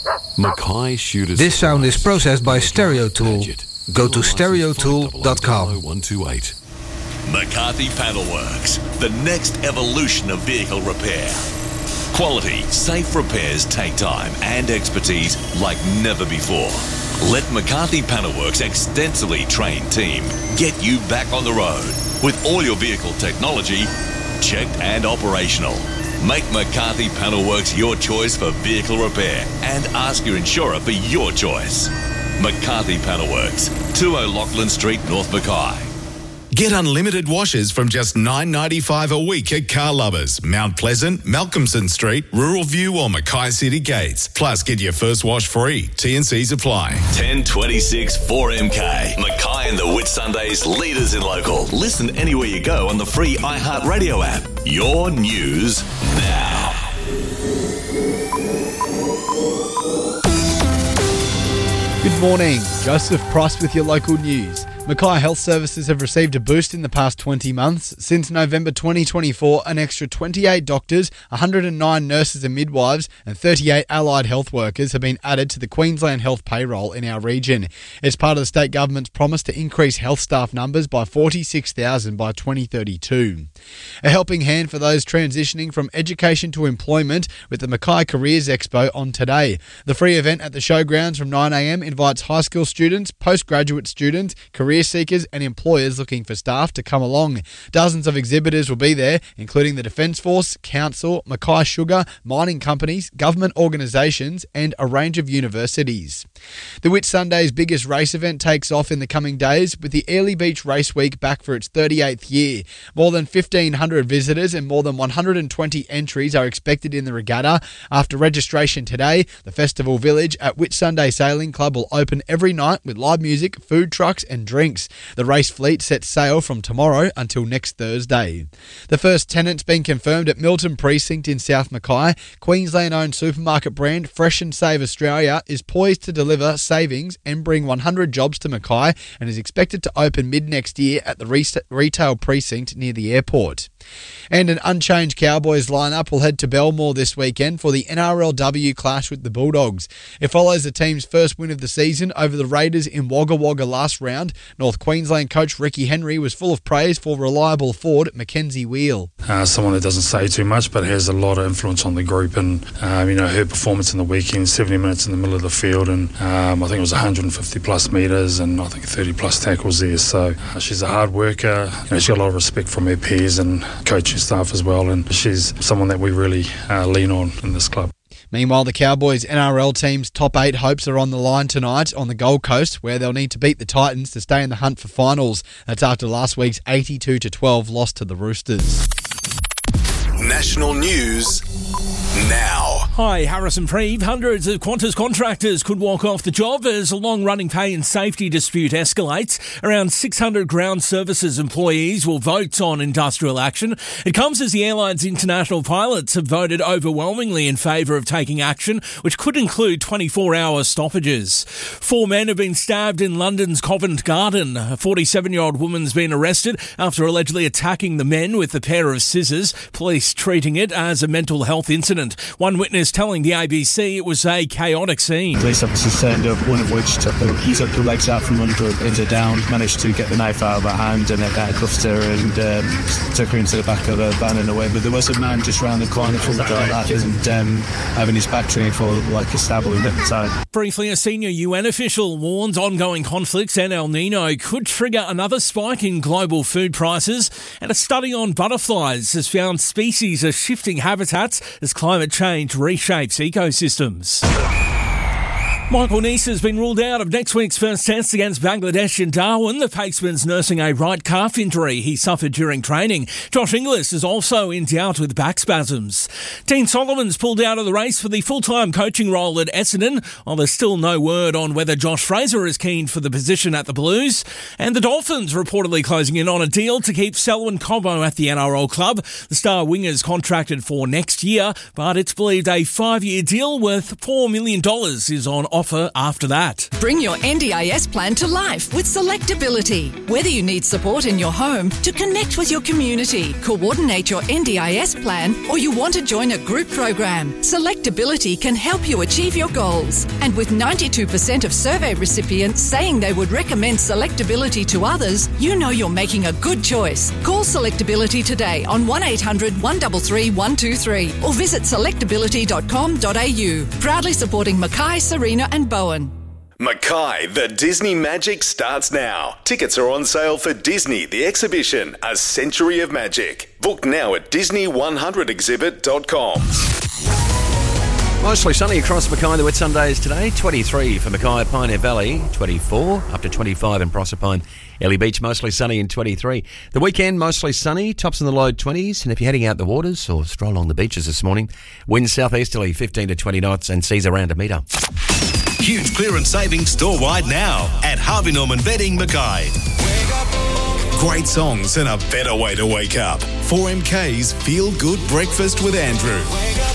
Mackay Shooters. This sound is processed by Stereo Tool. Go to stereotool.com. 128. McCarthy Panel Works, the next evolution of vehicle repair. Quality, safe repairs take time and expertise like never before. Let McCarthy Panel Works' extensively trained team get you back on the road with all your vehicle technology checked and operational. Make McCarthy Panel Works your choice for vehicle repair and ask your insurer for your choice. McCarthy Panel Works, 2 O'Loughlin Street, North Mackay. Get unlimited washes from just $9.95 a week at Car Lovers, Mount Pleasant, Malcolmson Street, Rural View or Mackay City Gates. Plus, get your first wash free. T&Cs apply. 1026 4MK. Mackay and the Whitsundays, leaders in local. Listen anywhere you go on the free iHeartRadio app. Your news now. Good morning, Joseph Price with your local news. Mackay Health Services have received a boost in the past 20 months. Since November 2024, an extra 28 doctors, 109 nurses and midwives, and 38 allied health workers have been added to the Queensland Health payroll in our region. It's part of the state government's promise to increase health staff numbers by 46,000 by 2032. A helping hand for those transitioning from education to employment with the Mackay Careers Expo on today. The free event at the showgrounds from 9am invites high school students, postgraduate students, career seekers and employers looking for staff to come along. Dozens of exhibitors will be there, including the Defence Force, Council, Mackay Sugar, mining companies, government organisations and a range of universities. The Whitsundays' biggest race event takes off in the coming days with the Airlie Beach Race Week back for its 38th year. More than 1,500 visitors and more than 120 entries are expected in the regatta. After registration today, the Festival Village at Whitsunday Sailing Club will open every night with live music, food trucks and drinks. The race fleet sets sail from tomorrow until next Thursday. The first tenant's been confirmed at Milton Precinct in South Mackay. Queensland-owned supermarket brand Fresh and Save Australia is poised to deliver savings and bring 100 jobs to Mackay and is expected to open mid-next year at the retail precinct near the airport. And an unchanged Cowboys lineup will head to Belmore this weekend for the NRLW clash with the Bulldogs. It follows the team's first win of the season over the Raiders in Wagga Wagga last round. North Queensland coach Ricky Henry was full of praise for reliable forward Mackenzie Wheel. Someone that doesn't say too much but has a lot of influence on the group, and her performance in the weekend, 70 minutes in the middle of the field, and I think it was 150 plus metres and I think 30 plus tackles there. So she's a hard worker. She's got a lot of respect from her peers and coaching staff as well, and she's someone that we really lean on in this club. Meanwhile, the Cowboys NRL team's top 8 hopes are on the line tonight on the Gold Coast, where they'll need to beat the Titans to stay in the hunt for finals. That's after last week's 82-12 loss to the Roosters. National news now. Hi, Harrison Preeve. Hundreds of Qantas contractors could walk off the job as a long-running pay and safety dispute escalates. Around 600 ground services employees will vote on industrial action. It comes as the airline's international pilots have voted overwhelmingly in favour of taking action, which could include 24-hour stoppages. 4 men have been stabbed in London's Covent Garden. A 47-year-old woman's been arrested after allegedly attacking the men with a pair of scissors, police treating it as a mental health incident. One witness telling the ABC it was a chaotic scene. Police officers turned up, one of which took the legs out from under her, pinned her down, managed to get the knife out of her hand and cuffed her and took her into the back of a van and away. But there was a man just round the corner from like that and having his back trained for like a stab wound at the time. Briefly, a senior UN official warns ongoing conflicts and El Nino could trigger another spike in global food prices, and a study on butterflies has found species are shifting habitats as climate change reshapes ecosystems. Michael Neese has been ruled out of next week's first test against Bangladesh in Darwin. The paceman's nursing a right calf injury he suffered during training. Josh Inglis is also in doubt with back spasms. Dean Solomon's pulled out of the race for the full-time coaching role at Essendon, while there's still no word on whether Josh Fraser is keen for the position at the Blues. And the Dolphins reportedly closing in on a deal to keep Selwyn Cobbo at the NRL club. The star winger's contracted for next year, but it's believed a 5-year deal worth $4 million is on offer offer after that. Bring your NDIS plan to life with Selectability. Whether you need support in your home, to connect with your community, coordinate your NDIS plan, or you want to join a group program, Selectability can help you achieve your goals. And with 92% of survey recipients saying they would recommend Selectability to others, you know you're making a good choice. Call Selectability today on 1800 133 123 or visit selectability.com.au. Proudly supporting Mackay, Serena and Bowen. Mackay, the Disney Magic starts now. Tickets are on sale for Disney, the exhibition, A Century of Magic. Book now at Disney100exhibit.com. Mostly sunny across Mackay. The Whitsundays today. 23 for Mackay, Pioneer Valley. 24 up to 25 in Proserpine. Ellie Beach, mostly sunny in 23. The weekend, mostly sunny. Tops in the low 20s. And if you're heading out the waters or stroll along the beaches this morning, winds southeasterly 15 to 20 knots and seas around a metre. Huge clearance savings store-wide now at Harvey Norman Bedding, Mackay. Great songs and a better way to wake up. 4MK's Feel Good Breakfast with Andrew.